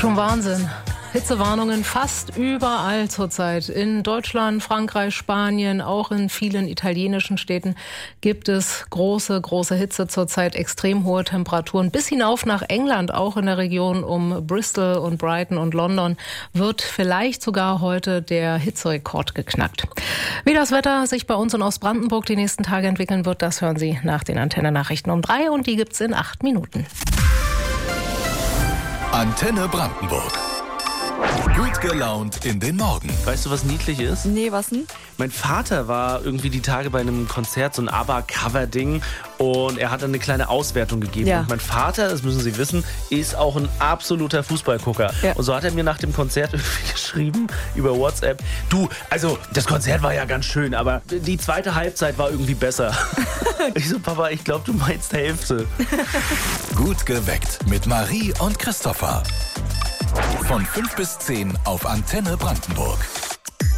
Schon Wahnsinn. Hitzewarnungen fast überall zurzeit. In Deutschland, Frankreich, Spanien, auch in vielen italienischen Städten gibt es große Hitze zurzeit, extrem hohe Temperaturen. Bis hinauf nach England, auch in der Region um Bristol und Brighton und London, wird vielleicht sogar heute der Hitzerekord geknackt. Wie das Wetter sich bei uns in Ostbrandenburg die nächsten Tage entwickeln wird, das hören Sie nach den Antenne-Nachrichten um 3 und die gibt's in 8 Minuten. Antenne Brandenburg. Gut gelaunt in den Morgen. Weißt du, was niedlich ist? Nee, was denn? Mein Vater war irgendwie die Tage bei einem Konzert, so ein ABBA-Cover-Ding, und er hat dann eine kleine Auswertung gegeben. Ja. Und mein Vater, das müssen Sie wissen, ist auch ein absoluter Fußballgucker. Ja. Und so hat er mir nach dem Konzert irgendwie geschrieben über WhatsApp: Du, also das Konzert war ja ganz schön, aber die zweite Halbzeit war irgendwie besser. Ich so: Papa, ich glaube, du meinst Hälfte. Gut geweckt mit Marie und Christopher. Von 5 bis 10 auf Antenne Brandenburg.